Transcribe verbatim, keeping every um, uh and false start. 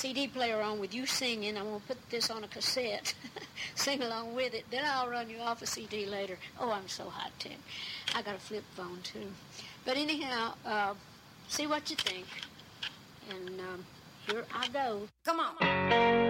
C D player on with you singing. I'm going to put this on a cassette. Sing along with it. Then I'll run you off a C D later. Oh, I'm so high-tech. I got a flip phone, too. But anyhow, uh, see what you think. And um, here I go. Come on.